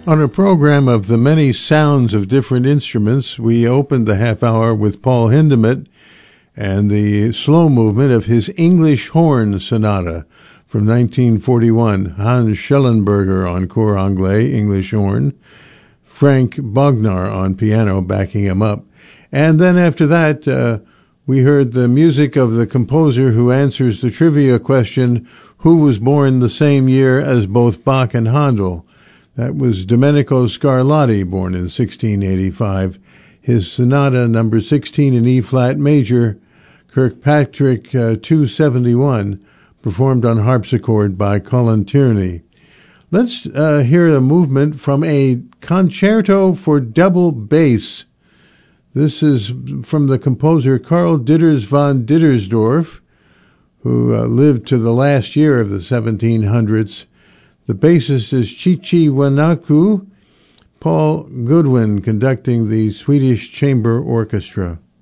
On a program of the many sounds of different instruments, we opened the half hour with Paul Hindemith and the slow movement of his English Horn Sonata from 1941. Hans Schellenberger on Cor Anglais, English horn, Frank Bognar on piano backing him up. And then after that, we heard the music of the composer who answers the trivia question, who was born the same year as both Bach and Handel? That was Domenico Scarlatti, born in 1685. His Sonata number 16 in E-flat major, Kirkpatrick 271, performed on harpsichord by Colin Tierney. Let's hear a movement from a concerto for double bass. This is from the composer Karl Ditters von Dittersdorf, who lived to the last year of the 1700s. The bassist is Chichi Wanaku, Paul Goodwin conducting the Swedish Chamber Orchestra.